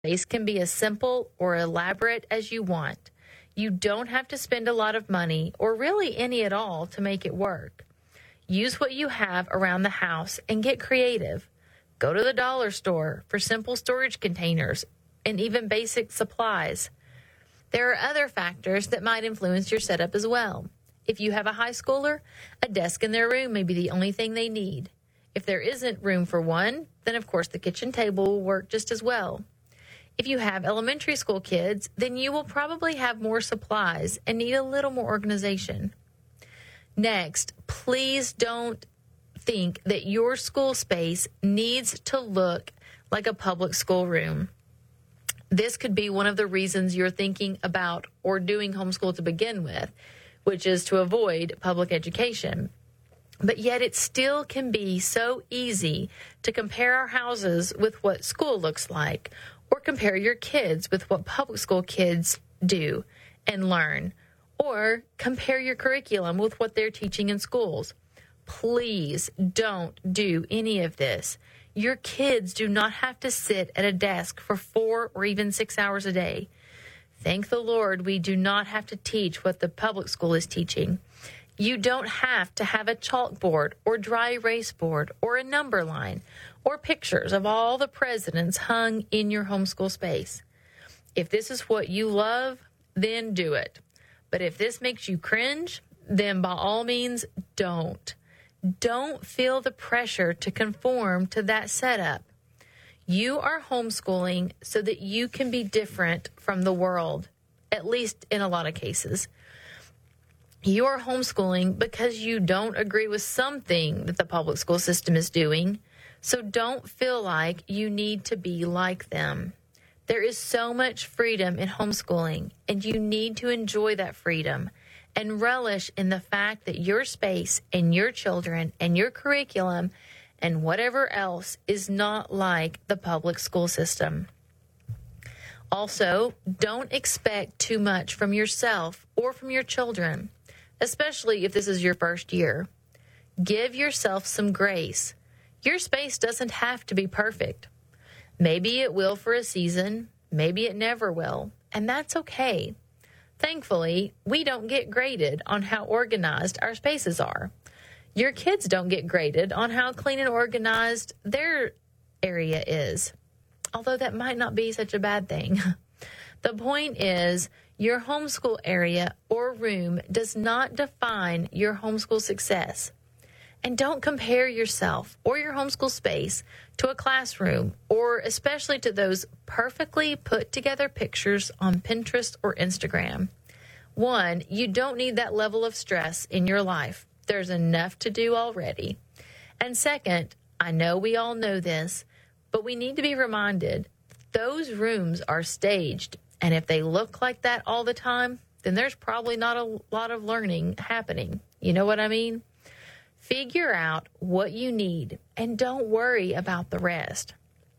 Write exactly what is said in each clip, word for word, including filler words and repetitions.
Space can be as simple or elaborate as you want. You don't have to spend a lot of money, or really any at all, to make it work. Use what you have around the house and get creative. Go to the dollar store for simple storage containers and even basic supplies. There are other factors that might influence your setup as well. If you have a high schooler, a desk in their room may be the only thing they need. If there isn't room for one, then of course the kitchen table will work just as well. If you have elementary school kids, then you will probably have more supplies and need a little more organization. Next, please don't think that your school space needs to look like a public school room. This could be one of the reasons you're thinking about or doing homeschool to begin with, which is to avoid public education. But yet it still can be so easy to compare our houses with what school looks like, or compare your kids with what public school kids do and learn, or compare your curriculum with what they're teaching in schools. Please don't do any of this. Your kids do not have to sit at a desk for four or even six hours a day. Thank the Lord we do not have to teach what the public school is teaching. You don't have to have a chalkboard or dry erase board or a number line or pictures of all the presidents hung in your homeschool space. If this is what you love, then do it. But if this makes you cringe, then by all means, don't. Don't feel the pressure to conform to that setup. You are homeschooling so that you can be different from the world, at least in a lot of cases. You are homeschooling because you don't agree with something that the public school system is doing, so don't feel like you need to be like them. There is so much freedom in homeschooling, and you need to enjoy that freedom and relish in the fact that your space and your children and your curriculum and whatever else is not like the public school system. Also, don't expect too much from yourself or from your children, especially if this is your first year. Give yourself some grace. Your space doesn't have to be perfect. Maybe it will for a season, maybe it never will, and that's okay. Thankfully, we don't get graded on how organized our spaces are. Your kids don't get graded on how clean and organized their area is, although that might not be such a bad thing. The point is, your homeschool area or room does not define your homeschool success. And don't compare yourself or your homeschool space to a classroom, or especially to those perfectly put together pictures on Pinterest or Instagram. One, you don't need that level of stress in your life. There's enough to do already. And second, I know we all know this, but we need to be reminded those rooms are staged. And if they look like that all the time, then there's probably not a lot of learning happening. You know what I mean? Figure out what you need and don't worry about the rest.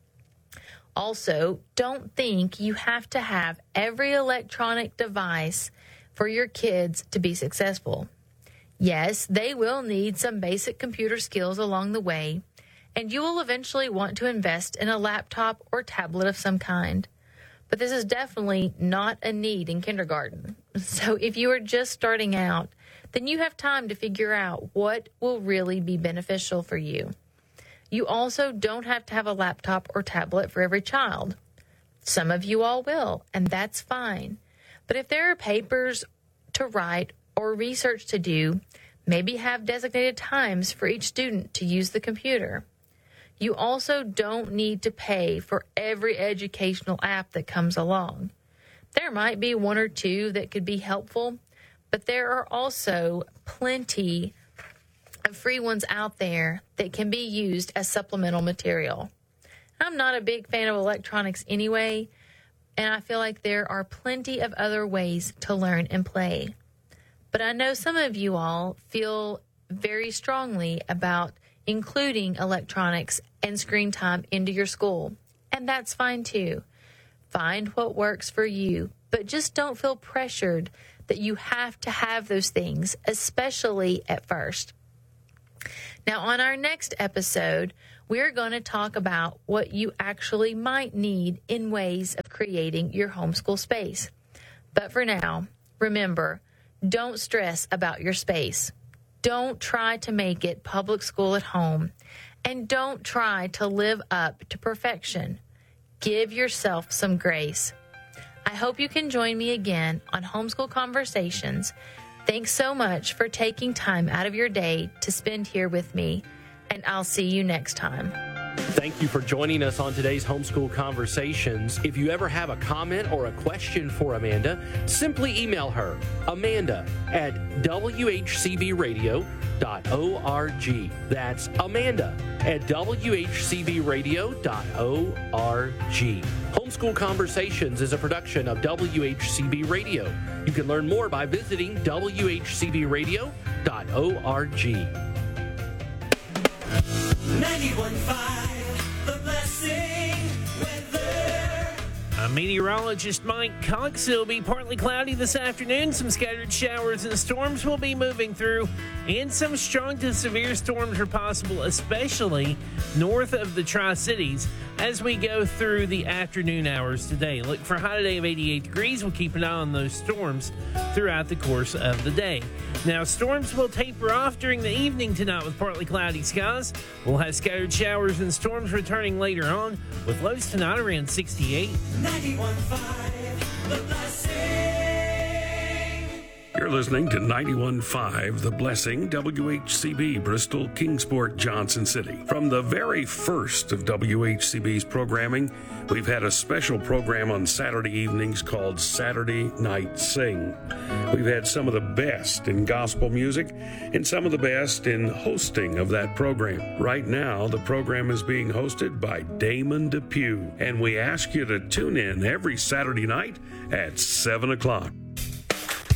Also, don't think you have to have every electronic device for your kids to be successful. Yes, they will need some basic computer skills along the way, and you will eventually want to invest in a laptop or tablet of some kind. But this is definitely not a need in kindergarten. So if you are just starting out, then you have time to figure out what will really be beneficial for you. You also don't have to have a laptop or tablet for every child. Some of you all will, and that's fine. But if there are papers to write or research to do, maybe have designated times for each student to use the computer. You also don't need to pay for every educational app that comes along. There might be one or two that could be helpful, but there are also plenty of free ones out there that can be used as supplemental material. I'm not a big fan of electronics anyway, and I feel like there are plenty of other ways to learn and play. But I know some of you all feel very strongly about including electronics and screen time into your school, and that's fine too. Find what works for you, but just don't feel pressured that you have to have those things, especially at first. Now, on our next episode, we're going to talk about what you actually might need in ways of creating your homeschool space. But for now, remember, don't stress about your space. Don't try to make it public school at home. And don't try to live up to perfection. Give yourself some grace. I hope you can join me again on Homeschool Conversations. Thanks so much for taking time out of your day to spend here with me, and I'll see you next time. Thank you for joining us on today's Homeschool Conversations. If you ever have a comment or a question for Amanda, simply email her, Amanda at w h c b radio dot org. That's Amanda at w h c b radio dot org. Homeschool Conversations is a production of W H C B Radio. You can learn more by visiting w h c b radio dot org. ninety-one point five, The Blessing weather. I'm meteorologist Mike Cox. It'll be partly cloudy this afternoon. Some scattered showers and storms will be moving through, and some strong to severe storms are possible, especially north of the Tri-Cities as we go through the afternoon hours today. Look for a high today of eighty-eight degrees. We'll keep an eye on those storms throughout the course of the day. Now, storms will taper off during the evening tonight with partly cloudy skies. We'll have scattered showers and storms returning later on, with lows tonight around sixty-eight. ninety-one point five, The Blessing. You're listening to ninety-one point five The Blessing, W H C B, Bristol, Kingsport, Johnson City. From the very first of W H C B's programming, we've had a special program on Saturday evenings called Saturday Night Sing. We've had some of the best in gospel music and some of the best in hosting of that program. Right now, the program is being hosted by Damon Depew, and we ask you to tune in every Saturday night at seven o'clock.